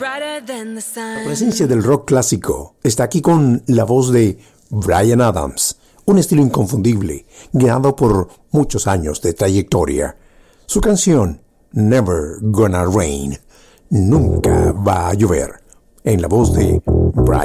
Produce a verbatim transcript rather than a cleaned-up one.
La presencia del rock clásico está aquí con la voz de Bryan Adams, un estilo inconfundible, guiado por muchos años de trayectoria. Su canción, Never Gonna Rain, nunca va a llover, en la voz de Bryan